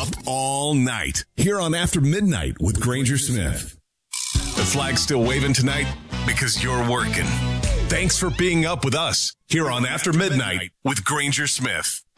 up all night here on After Midnight with Granger Smith. The flag's still waving tonight because you're working. Thanks for being up with us here on After Midnight with Granger Smith.